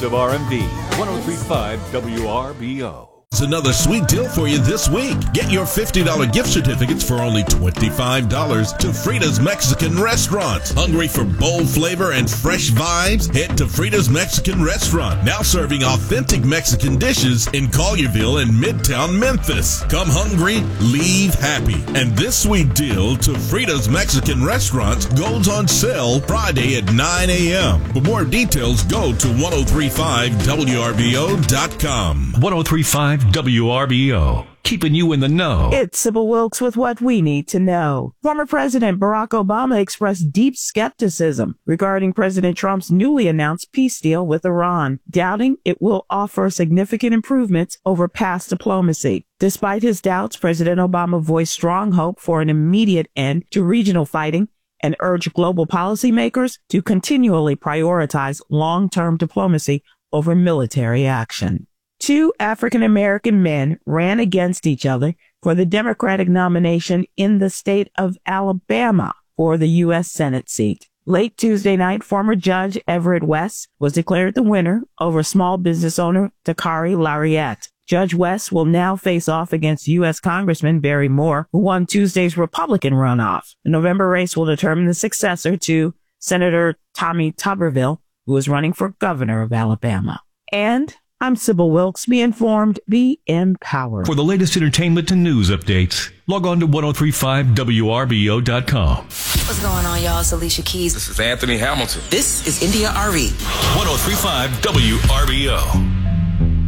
of RMD, 103.5 WRBO. It's another sweet deal for you this week. Get your $50 gift certificates for only $25 to Frida's Mexican Restaurant. Hungry for bold flavor and fresh vibes? Head to Frida's Mexican Restaurant, now serving authentic Mexican dishes in Collierville and Midtown Memphis. Come hungry, leave happy. And this sweet deal to Frida's Mexican Restaurant goes on sale Friday at 9 a.m. For more details, go to 1035WRBO.com. 103.5 WRBO, keeping you in the know. It's Sybil Wilkes with what we need to know. Former President Barack Obama expressed deep skepticism regarding President Trump's newly announced peace deal with Iran, doubting it will offer significant improvements over past diplomacy. Despite his doubts, President Obama voiced strong hope for an immediate end to regional fighting and urged global policymakers to continually prioritize long-term diplomacy over military action. Two African-American men ran against each other for the Democratic nomination in the state of Alabama for the U.S. Senate seat. Late Tuesday night, former Judge Everett West was declared the winner over small business owner Dakari Lariat. Judge West will now face off against U.S. Congressman Barry Moore, who won Tuesday's Republican runoff. The November race will determine the successor to Senator Tommy Tuberville, who is running for governor of Alabama. And I'm Sybil Wilkes. Be informed, be empowered. For the latest entertainment and news updates, log on to 1035WRBO.com. What's going on, y'all? It's Alicia Keys. This is Anthony Hamilton. This is India RE. 1035 WRBO.